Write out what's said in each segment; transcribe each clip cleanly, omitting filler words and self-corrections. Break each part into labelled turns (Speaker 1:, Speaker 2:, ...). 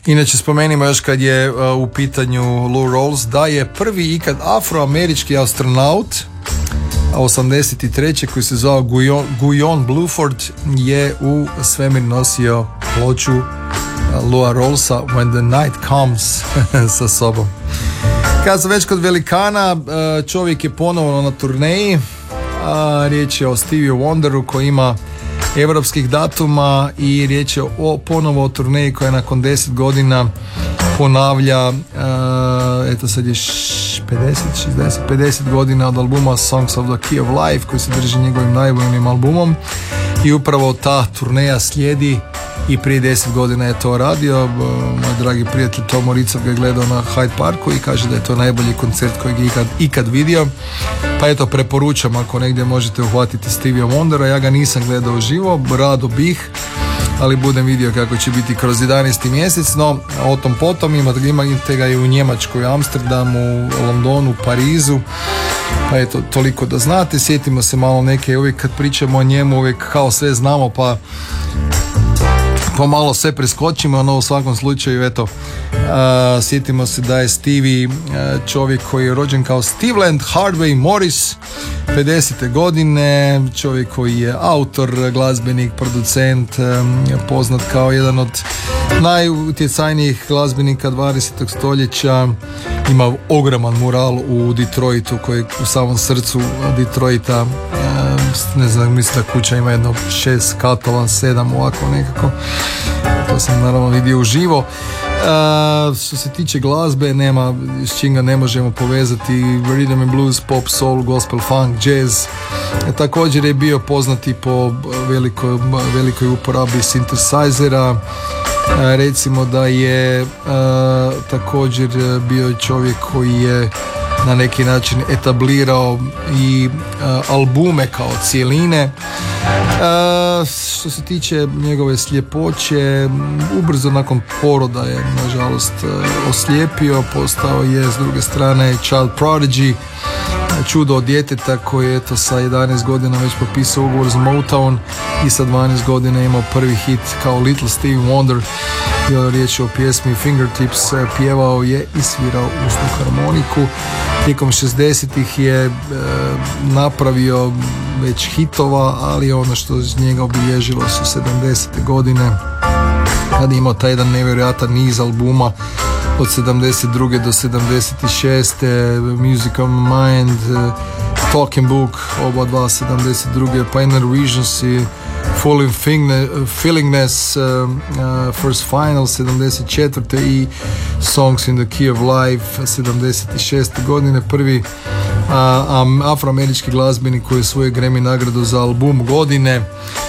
Speaker 1: Inače spomenimo još kad je u pitanju Lou Rawls da je prvi ikad afroamerički astronaut 83. koji se zvao Guyon Bluford je u svemir nosio ploču Loua Rawlsa When the Night Comes sa sobom. Kad sam već kod velikana, čovjek je ponovno na turneji. Riječ je o Stevie Wonderu koji ima europskih datuma i riječ je ponovo o turneji koja nakon 10 godina ponavlja, eto sad je 50 godina od albuma Songs of the Key of Life koji se drži njegovim najboljnim albumom i upravo ta turneja slijedi i prije 10 godina je to radio. Moj dragi prijatelj Tomo Ricov ga je gledao na Hyde Parku i kaže da je to najbolji koncert kojeg je ikad vidio, pa eto preporučam ako negdje možete uhvatiti Stevie Wondera. Ja ga nisam gledao uživo, rado bih, ali budem vidio kako će biti kroz 11. mjesec, no o tom potom. Imate ga i u Njemačkoj, Amsterdamu, Londonu, Parizu, pa eto toliko da znate. Sjetimo se malo neke, uvijek kad pričamo o njemu uvijek kao sve znamo pa pomalo sve preskočimo, no u svakom slučaju eto, sjetimo se da je Stevie čovjek koji je rođen kao Steveland Hardway Morris 50. godine, čovjek koji je autor, glazbenik, producent, poznat kao jedan od najutjecajnijih glazbenika 20. stoljeća. Ima ogroman mural u Detroitu koji je u samom srcu Detroita, ne znam, mislim da kuća ima jedno 6 katova, 7 ovako nekako. To sam naravno vidio uživo. Što se tiče glazbe, nema s čim ga ne možemo povezati rhythm and blues, pop, soul, gospel, funk, jazz. Također je bio poznati po velikoj uporabi synthesizera. Recimo da je također bio čovjek koji je na neki način etablirao i albume kao cijeline. Što se tiče njegove sljepoće, ubrzo nakon poroda je nažalost oslijepio, postao je s druge strane child prodigy, čudo od djeteta koji je eto sa 11 godina već potpisao ugovor za Motown i sa 12 godina imao prvi hit kao Little Stevie Wonder. Bilo riječ o pjesmi Fingertips, pjevao je i svirao usnu harmoniku. Tijekom 60-ih je napravio već hitova, ali ono što njega obilježilo su 70. godine kad je imao taj jedan nevjerojatan niz albuma od 72. do 76. Music on My Mind, Talking Book, oba dva 72. pa Inner Visions i Feelingness, First Final 74. i Songs in the Key of Life 76. godine. Prvi afroamerički glazbenik koji je svoju Grammy nagradu za album godine.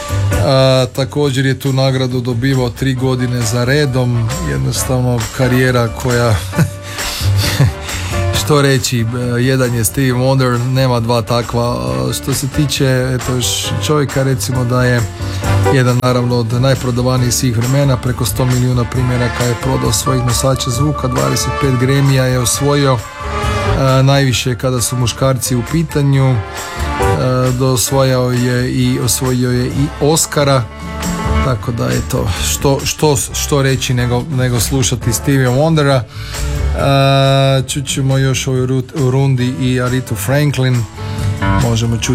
Speaker 1: Također je tu nagradu dobivao 3 godine za redom. Jednostavno karijera koja što reći, jedan je Stevie Wonder, nema dva takva. Što se tiče čovjeka, recimo da je jedan naravno od najprodavanijih svih vremena, preko 100 milijuna primjeraka je prodao svojih nosača zvuka, 25 Grammyja je osvojio, najviše kada su muškarci u pitanju, osvojio je i Oscara, tako da je to što reći nego slušati Stevie Wondera. Čućemo još u rundi i Arethu Franklin, možemo čuti